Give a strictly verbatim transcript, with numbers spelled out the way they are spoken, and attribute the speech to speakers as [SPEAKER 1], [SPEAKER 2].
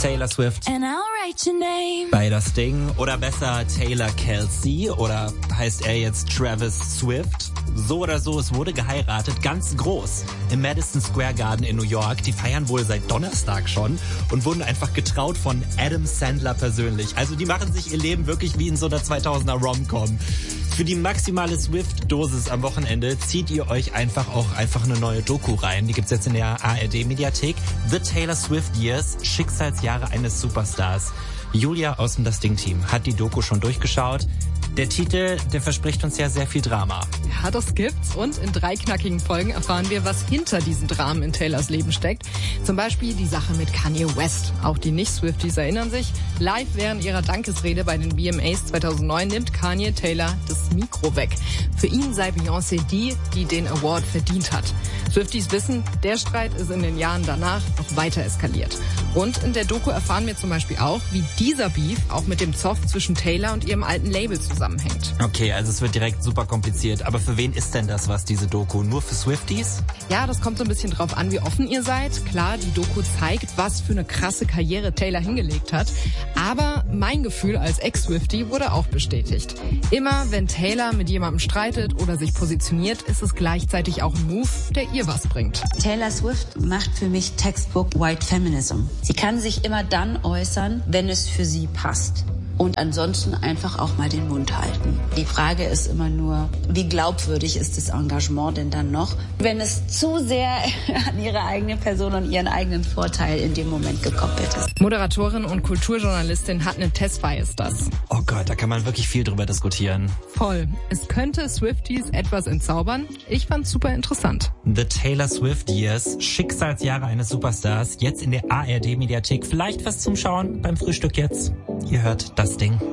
[SPEAKER 1] Taylor Swift
[SPEAKER 2] And I'll write your name.
[SPEAKER 1] bei das Ding. Oder besser Taylor Kelsey. Oder heißt er jetzt Travis Swift? So oder so, es wurde geheiratet, ganz groß, im Madison Square Garden in New York. Die feiern wohl seit Donnerstag schon und wurden einfach getraut von Adam Sandler persönlich. Also die machen sich ihr Leben wirklich wie in so einer zweitausender Rom-Com. Für die maximale Swift-Dosis am Wochenende zieht ihr euch einfach auch einfach eine neue Doku rein. Die gibt's jetzt in der A R D-Mediathek. The Taylor Swift Years, Schicksalsjahre eines Superstars. Julia aus dem Das Ding-Team hat die Doku schon durchgeschaut. Der Titel, der verspricht uns ja sehr viel Drama.
[SPEAKER 3] Ja, das gibt's. Und in drei knackigen Folgen erfahren wir, was hinter diesen Dramen in Taylors Leben steckt. Zum Beispiel die Sache mit Kanye West. Auch die Nicht-Swifties erinnern sich. Live während ihrer Dankesrede bei den V M As zweitausendneun nimmt Kanye Taylor das Mikro weg. Für ihn sei Beyoncé die, die den Award verdient hat. Swifties wissen, der Streit ist in den Jahren danach noch weiter eskaliert. Und in der Doku erfahren wir zum Beispiel auch, wie dieser Beef auch mit dem Zoff zwischen Taylor und ihrem alten Label zusammenhängt.
[SPEAKER 1] Okay, also es wird direkt super kompliziert. Aber für wen ist denn das was, diese Doku? Nur für Swifties?
[SPEAKER 3] Ja, das kommt so ein bisschen drauf an, wie offen ihr seid. Klar, die Doku zeigt, was für eine krasse Karriere Taylor hingelegt hat. Aber mein Gefühl als Ex-Swiftie wurde auch bestätigt. Immer wenn Taylor mit jemandem streitet oder sich positioniert, ist es gleichzeitig auch ein Move, der ihr was bringt.
[SPEAKER 4] Taylor Swift macht für mich Textbook White Feminism. Sie kann sich immer dann äußern, wenn es für sie passt. Und ansonsten einfach auch mal den Mund halten. Die Frage ist immer nur, wie glaubwürdig ist das Engagement denn dann noch, wenn es zu sehr an ihre eigene Person und ihren eigenen Vorteil in dem Moment gekoppelt ist.
[SPEAKER 3] Moderatorin und Kulturjournalistin Hatne Tesfaye ist das.
[SPEAKER 1] Oh Gott, da kann man wirklich viel drüber diskutieren.
[SPEAKER 3] Voll. Es könnte Swifties etwas entzaubern. Ich fand's super interessant.
[SPEAKER 1] The Taylor Swift Years, Schicksalsjahre eines Superstars, jetzt in der A R D-Mediathek. Vielleicht was zum Schauen beim Frühstück jetzt. Ihr hört Das Ding.